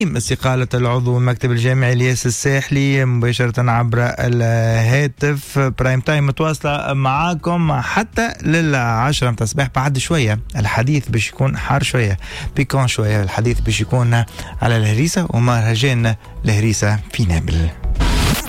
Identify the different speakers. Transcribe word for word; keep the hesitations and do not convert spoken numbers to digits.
Speaker 1: استقالة العضو المكتب الجامعي الياس الساحلي مباشرة عبر الهاتف. برايم تايم متواصلة معاكم حتى للعشرة متاع الصباح. بعد شوية الحديث باش يكون حار شوية، بيكون شوية. الحديث باش يكون على الهريسة ومهرجان الهريسة في نابل.